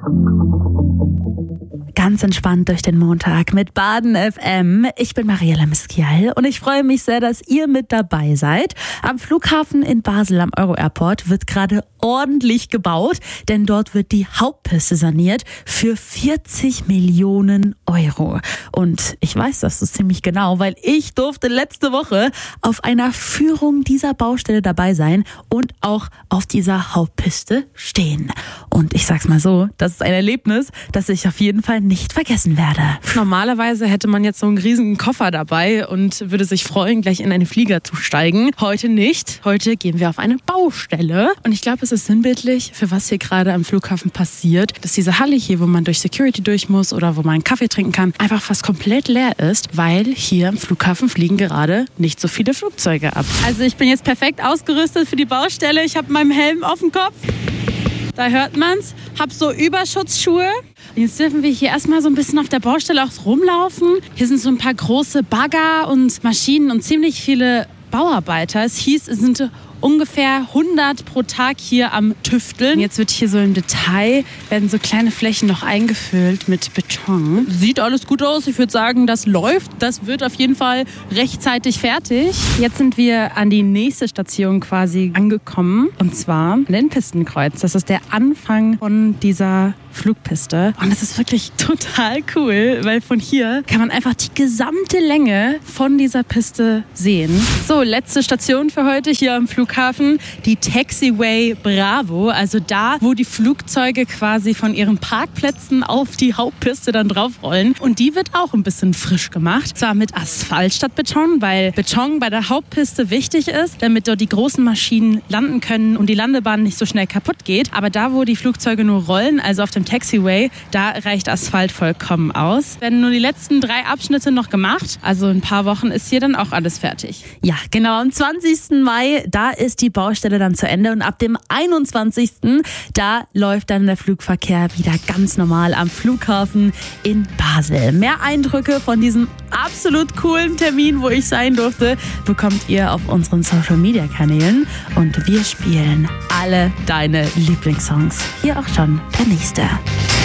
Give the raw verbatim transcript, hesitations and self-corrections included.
Ganz entspannt durch den Montag mit Baden F M. Ich bin Mariella Miskial und ich freue mich sehr, dass ihr mit dabei seid. Am Flughafen in Basel am Euro Airport wird gerade ordentlich gebaut, denn dort wird die Hauptpiste saniert für vierzig Millionen Euro. Und ich weiß das so ziemlich genau, weil ich durfte letzte Woche auf einer Führung dieser Baustelle dabei sein und auch auf dieser Hauptpiste stehen. Und ich sag's mal so, das ist ein Erlebnis, das ich auf jeden Fall nicht vergessen werde. Normalerweise hätte man jetzt so einen riesigen Koffer dabei und würde sich freuen, gleich in einen Flieger zu steigen. Heute nicht. Heute gehen wir auf eine Baustelle. Und ich glaube, es ist sinnbildlich, für was hier gerade am Flughafen passiert, dass diese Halle hier, wo man durch Security durch muss oder wo man einen Kaffee trinken kann, einfach fast komplett leer ist, weil hier am Flughafen fliegen gerade nicht so viele Flugzeuge ab. Also ich bin jetzt perfekt ausgerüstet für die Baustelle. Ich habe meinen Helm auf dem Kopf. Da hört man's. Hab so Überschutzschuhe. Jetzt dürfen wir hier erstmal so ein bisschen auf der Baustelle auch rumlaufen. Hier sind so ein paar große Bagger und Maschinen und ziemlich viele Bauarbeiter. Es hieß, es sind ungefähr hundert pro Tag hier am Tüfteln. Jetzt wird hier so im Detail, werden so kleine Flächen noch eingefüllt mit Beton. Sieht alles gut aus. Ich würde sagen, das läuft. Das wird auf jeden Fall rechtzeitig fertig. Jetzt sind wir an die nächste Station quasi angekommen. Und zwar an den Pistenkreuz. Das ist der Anfang von dieser Flugpiste. Und das ist wirklich total cool, weil von hier kann man einfach die gesamte Länge von dieser Piste sehen. So, letzte Station für heute hier am Flughafen. Die Taxiway Bravo. Also da, wo die Flugzeuge quasi von ihren Parkplätzen auf die Hauptpiste dann draufrollen. Und die wird auch ein bisschen frisch gemacht. Zwar mit Asphalt statt Beton, weil Beton bei der Hauptpiste wichtig ist, damit dort die großen Maschinen landen können und die Landebahn nicht so schnell kaputt geht. Aber da, wo die Flugzeuge nur rollen, also auf dem Taxiway, da reicht Asphalt vollkommen aus. Werden nur die letzten drei Abschnitte noch gemacht. Also in ein paar Wochen ist hier dann auch alles fertig. Ja, genau. Am zwanzigsten Mai, da ist die Baustelle dann zu Ende. Und ab dem einundzwanzigsten da läuft dann der Flugverkehr wieder ganz normal am Flughafen in Basel. Mehr Eindrücke von diesem absolut coolen Termin, wo ich sein durfte, bekommt ihr auf unseren Social-Media-Kanälen. Und wir spielen alle deine Lieblingssongs. Hier auch schon der nächste.